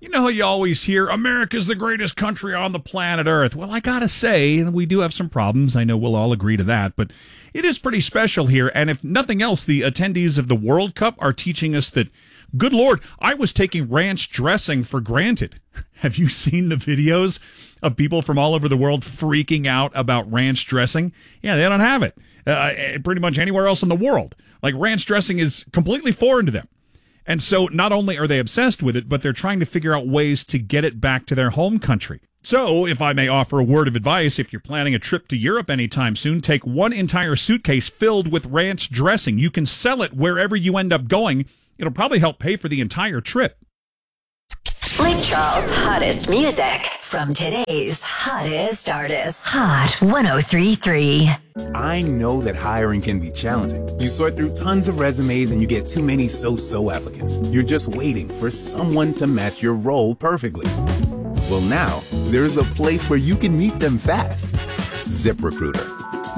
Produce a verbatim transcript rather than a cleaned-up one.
You know how you always hear, America's the greatest country on the planet Earth. Well, I gotta say, we do have some problems. I know we'll all agree to that, but it is pretty special here. And if nothing else, the attendees of the World Cup are teaching us that, good Lord, I was taking ranch dressing for granted. Have you seen the videos of people from all over the world freaking out about ranch dressing? Yeah, they don't have it. Uh, pretty much anywhere else in the world. Like, ranch dressing is completely foreign to them. And so not only are they obsessed with it, but they're trying to figure out ways to get it back to their home country. So, if I may offer a word of advice, if you're planning a trip to Europe anytime soon, take one entire suitcase filled with ranch dressing. You can sell it wherever you end up going. It'll probably help pay for the entire trip. Lake Charles' hottest music from today's hottest artists. Hot one oh three point three. I know that hiring can be challenging. You sort through tons of resumes and you get too many so-so applicants. You're just waiting for someone to match your role perfectly. Well, now there's a place where you can meet them fast. ZipRecruiter.